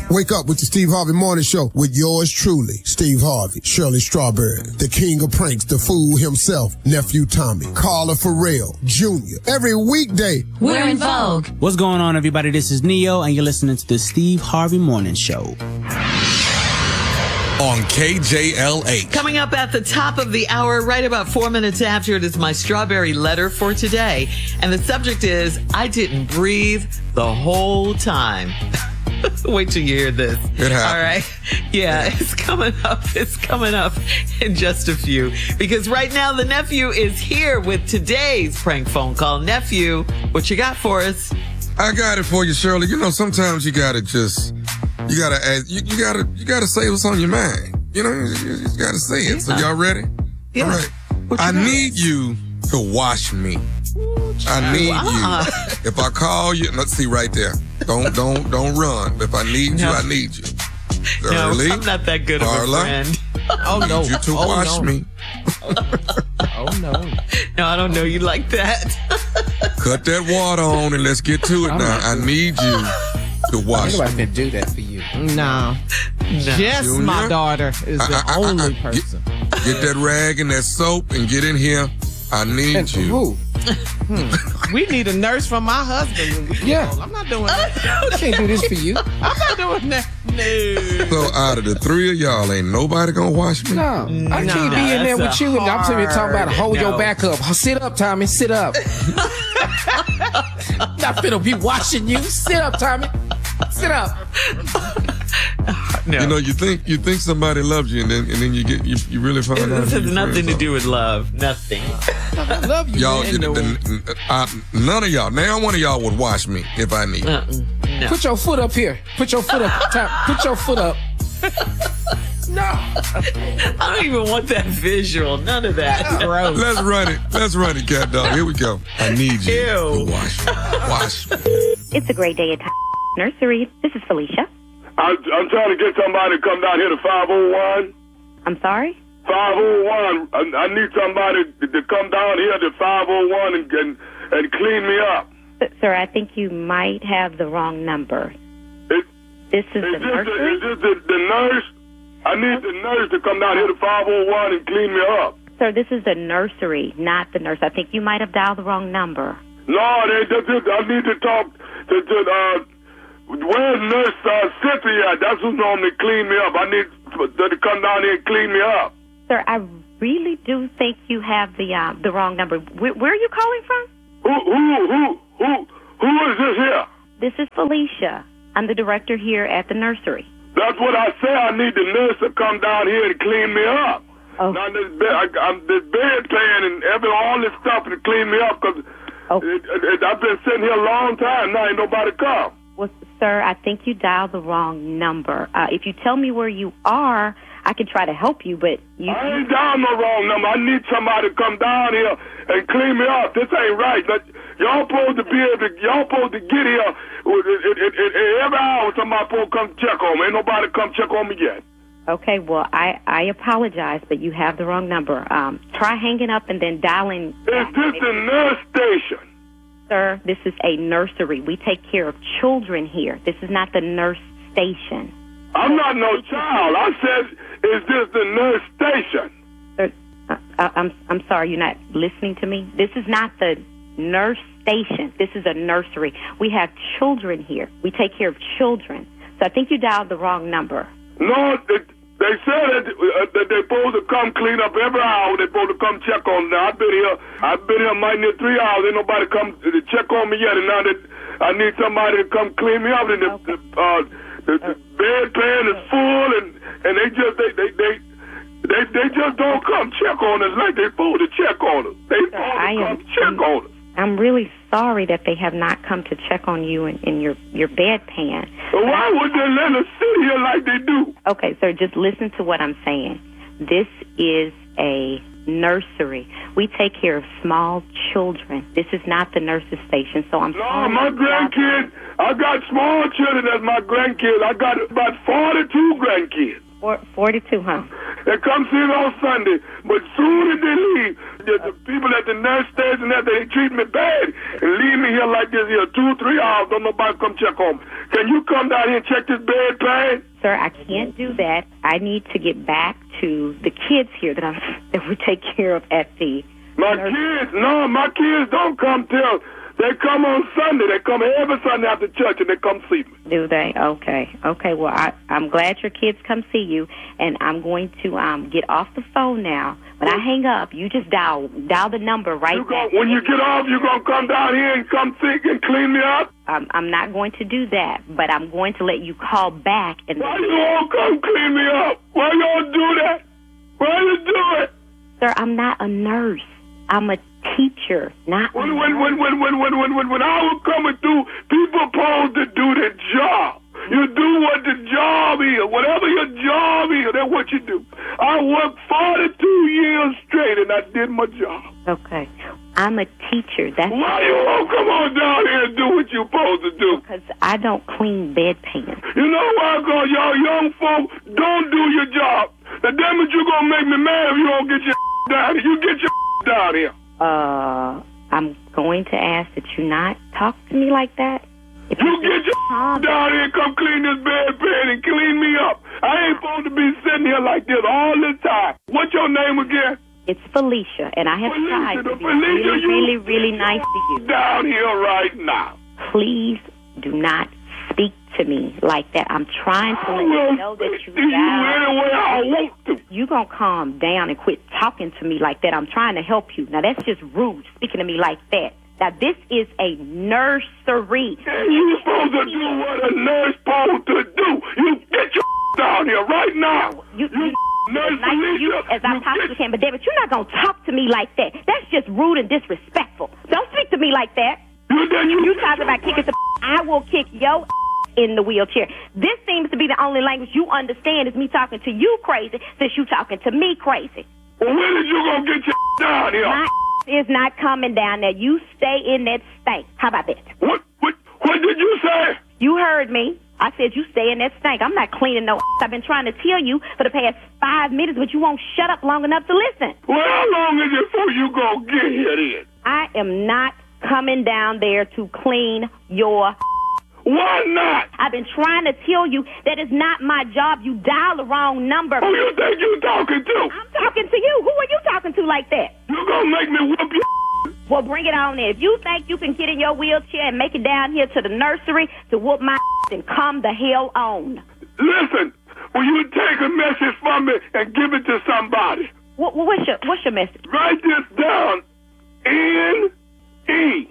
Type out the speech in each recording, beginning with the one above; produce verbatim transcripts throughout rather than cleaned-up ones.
Wake up with the Steve Harvey Morning Show with yours truly, Steve Harvey, Shirley Strawberry, the king of pranks, the fool himself, Nephew Tommy, Carla Farrell, Junior Every weekday, we're in vogue. What's going on, everybody? This is Neo, and you're listening to the Steve Harvey Morning Show. On K J L H. Coming up at the top of the hour, right about four minutes after, it is my strawberry letter for today. And the subject is, I didn't breathe the whole time. Wait till you hear this. It happened. All right. Yeah, it's coming up. It's coming up in just a few. Because right now, the nephew is here with today's prank phone call. Nephew, what you got for us? I got it for you, Shirley. You know, sometimes you gotta just, you gotta ask, you, you gotta, you gotta say what's on your mind. You know, you, you just gotta say it. Yeah. So y'all ready? Yeah. All right. I got? need you to wash me. I need wow. you. If I call you, let's see right there. Don't, don't, don't run. If I need no. you, I need you. No, Early, I'm not that good Carla, of a friend. Oh, no. I need you to oh, wash no. me. Oh, no. No, I don't know you like that. Cut that water on and let's get to it I'm now. I need you to wash Nobody me. can do that for you. No. no. Just Junior? my daughter is the I, I, I, only I, person. Get, get that rag and that soap and get in here. I need And you. who? Hmm. We need a nurse for my husband. When we Yeah. I'm not doing that. I can't do this for you. I'm not doing that. No. So out of the three of y'all, ain't nobody gonna wash me? No, I No, can't be in there that's with you. And I'm sitting here talking about hold no. your back up. Sit up, Tommy. Sit up. Not finna be watching you. Sit up, Tommy. Sit up. No. You know, you think you think somebody loves you, and then and then you get you, you really find out. This has your nothing friends to are. do with love. Nothing. I love you, Y'all, man. you, the, uh, none of y'all. Now one of y'all would wash me if I need. Uh-uh. No. Put your foot up here. Put your foot up. Tom, put your foot up. No. I don't even want that visual. None of that. Gross. Let's run it. Let's run it, cat dog. Here we go. I need you Ew. to wash me. Wash me. It's a great day at Nursery. This is Felicia. I'm, I'm trying to get somebody to come down here to five oh one. I'm sorry? five oh one. I, I need somebody to, to come down here to five oh one and, and, and clean me up. S- Sir, I think you might have the wrong number. It, This is is, the this the, nursery? is this the, the nurse? I need the nurse to come down here to five oh one and clean me up. Sir, this is the nursery, not the nurse. I think you might have dialed the wrong number. No, they, they, they, I need to talk to, to uh, where's Nurse uh, Cynthia? That's who normally clean me up. I need her to come down here and clean me up. Sir, I really do think you have the uh, the wrong number. Where, where are you calling from? Who, who, who, who, who is this here? This is Felicia. I'm the director here at the nursery. That's what I say. I need the nurse to come down here and clean me up. Oh. Now this bed, I, I'm this bedpan and every all this stuff to clean me up because Oh. it, it, I've been sitting here a long time. Now ain't nobody come. Well, sir, I think you dialed the wrong number. Uh, if you tell me where you are, I can try to help you, but you... I ain't down no wrong number. I need somebody to come down here and clean me up. This ain't right. That, y'all supposed to be able to, y'all supposed to get here. It, it, it, it, every hour somebody supposed to come check on me. Ain't nobody come check on me yet. Okay, well, I, I apologize, but you have the wrong number. Um, try hanging up and then dialing... Is this the nurse station? Sir, this is a nursery. We take care of children here. This is not the nurse station. I'm not no child. I said, is this the nurse station? Sir, uh, I, I'm, I'm sorry, you're not listening to me. This is not the nurse station. This is a nursery. We have children here. We take care of children. So I think you dialed the wrong number. No, it, they said that, uh, that they're supposed to come clean up every hour. They're supposed to come check on me. Now, I've been here, I've been here mighty near three hours. Ain't nobody come to check on me yet. And now that I need somebody to come clean me up. And the, Okay. the, uh, the, the bedpan is full, and, and they just, they, they, they, they, they just don't come check on us like they're supposed to check on us. They supposed to I am- come check on us. I'm really sorry that they have not come to check on you in, in your, your bedpan. But why would they let us sit here like they do? Okay, sir, just listen to what I'm saying. This is a nursery. We take care of small children. This is not the nurse's station, so I'm No, sorry. my grandkids, I got small children as my grandkids. I got about forty-two grandkids. Four, forty-two, huh? They come see me on Sunday, but soon as they leave, the, the people at the nurse station, that they treat me bad and leave me here like this here two, three hours. Don't nobody come check on me. Can you come down here and check this bed pain? Sir, I can't do that. I need to get back to the kids here that I that we take care of at the My nurse. kids, no, my kids don't come till they come on Sunday. They come every Sunday after church and they come see me. Do they? Okay. Okay. Well, I, I'm glad your kids come see you, and I'm going to um get off the phone now. When I hang up, you just dial dial the number right You back. gon- when you get off, you going to come down here and come see and clean me up? Um, I'm not going to do that, but I'm going to let you call back and. Why you all come clean me up? Why y'all do that? Why you do it? Sir, I'm not a nurse. I'm a teacher, not. When when when when when when when when, when I was coming through, people supposed to do their job. You do what the job is. Whatever your job is, that's what you do. I worked forty-two years straight, and I did my job. Okay. I'm a teacher. That's Why you won't come on down here and do what you supposed to do? because I don't clean bedpans. You know why? Because y'all young folk don't do your job. The damn it, you going to make me mad if you don't get your down here. You get your down here. Uh, I'm going to ask that you not talk to me like that. If You get your calm down here and come clean this bedpan and clean me up. I ain't supposed to be sitting here like this all the time. What's your name again? It's Felicia, and I have Felicia, tried to the be Felicia, really, you- really, really nice to you. Down here right now. Please do not speak to me like that. I'm trying to I let you will know that speak you to you got. any way I want to. You gonna calm down and quit talking to me like that. I'm trying to help you. Now that's just rude, speaking to me like that. Now this is a nursery. And you supposed to do what a nurse supposed to do. You get your down here right now. You, you, Nurse as nice to you Felicia, as I you possibly get- can, but David, you're not gonna talk to me like that. That's just rude and disrespectful. Don't speak to me like that. You, then you, You talking about kicking the I will kick your in the wheelchair. This seems to be the only language you understand is me talking to you crazy since you talking to me crazy. Well, when is you gonna get your down here? My is not coming down there. You stay in that stank. How about that? What, what, what did you say? You heard me. I said you stay in that stank. I'm not cleaning no I've been trying to tell you for the past five minutes, but you won't shut up long enough to listen. Well, how long is it before you gonna get here then? I am not coming down there to clean your. Why not? I've been trying to tell you that is not my job. You dial the wrong number. Who you think you talking to? I'm talking to you. Who are you talking to like that? You gonna make me whoop your Well, bring it on in. If you think you can get in your wheelchair and make it down here to the nursery to whoop my then come the hell on. Listen, will you take a message from me and give it to somebody? What, what's your What's your message? Write this down. N E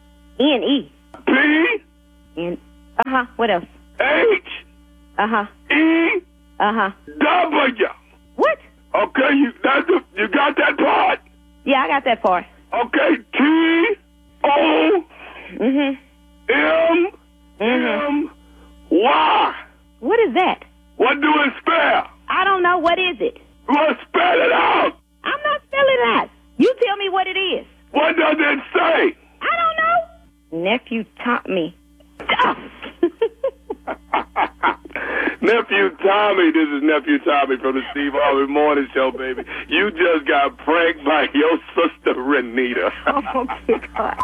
N E P N. Uh huh. What else? H Uh huh. E Uh huh. W. What? Okay, you that's the, you got that part? Yeah, I got that part. Okay, T O Mhm. M Mhm. M Y. What is that? What do it spell? I don't know. What is it? Well, spell it out. I'm not spelling it out. You tell me what it is. What does it say? I don't know. Nephew taught me. Nephew Tommy, this is Nephew Tommy from the Steve Harvey Morning Show, baby. You just got pranked by your sister Renita. Oh, God.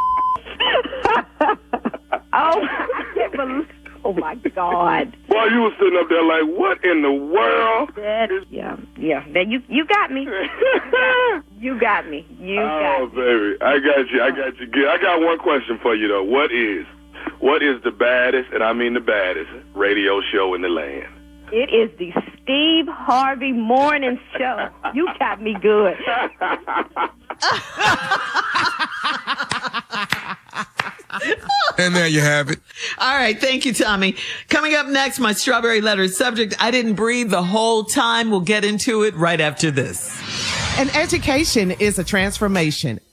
oh, I can't believe. Oh, my God. While you was sitting up there like, what in the world? That is, yeah, yeah. That you, you got me. You got me. You got Oh, me. baby, I got you. I got you. Good. I got one question for you though. What is, what is the baddest, and I mean the baddest, radio show in the land? It is the Steve Harvey Morning Show. You got me good. And there you have it. All right. Thank you, Tommy. Coming up next, my strawberry letter subject, I didn't breathe the whole time. We'll get into it right after this. An education is a transformation.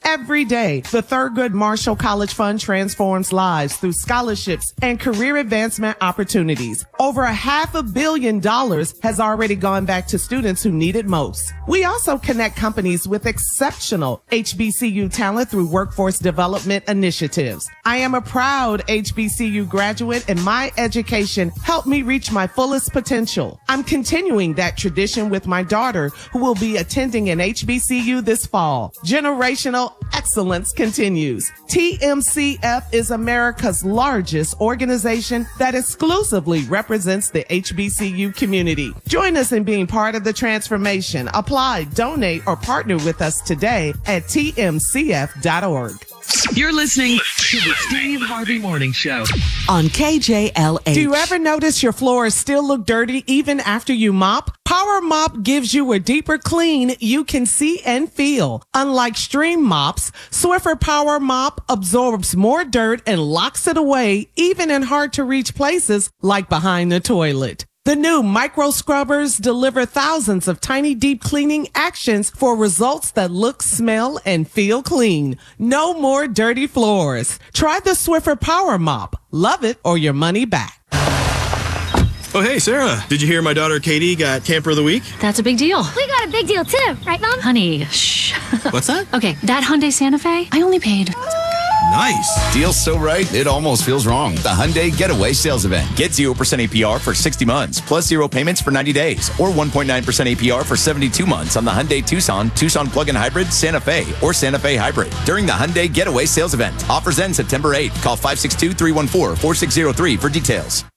Every day, the Thurgood Marshall College Fund transforms lives through scholarships and career advancement opportunities. Over a half a billion dollars has already gone back to students who need it most. We also connect companies with exceptional H B C U talent through workforce development initiatives. I am a proud H B C U graduate, and my education helped me reach my fullest potential. I'm continuing that tradition with my daughter, who will be attending an H B C U this fall. Generational excellence continues. T M C F is America's largest organization that exclusively represents the H B C U community. Join us in being part of the transformation. Apply, donate, or partner with us today at T M C F dot org. You're listening to the Steve Harvey Morning Show on K J L H. Do you ever notice your floors still look dirty even after you mop? Power Mop gives you a deeper clean you can see and feel. Unlike stream mops, Swiffer Power Mop absorbs more dirt and locks it away, even in hard-to-reach places like behind the toilet. The new micro scrubbers deliver thousands of tiny deep cleaning actions for results that look, smell, and feel clean. No more dirty floors. Try the Swiffer Power Mop. Love it or your money back. Oh, hey, Sarah. Did you hear my daughter Katie got Camper of the Week? That's a big deal. We got a big deal too, right, Mom? Honey, shh. What's that? Okay, that Hyundai Santa Fe, I only paid. Nice. Deal's so right, it almost feels wrong. The Hyundai Getaway Sales Event. Get zero percent A P R for sixty months, plus zero payments for ninety days, or one point nine percent A P R for seventy-two months on the Hyundai Tucson, Tucson Plug-in Hybrid, Santa Fe, or Santa Fe Hybrid during the Hyundai Getaway Sales Event. Offers end September eighth. Call five six two, three one four, four six zero three for details.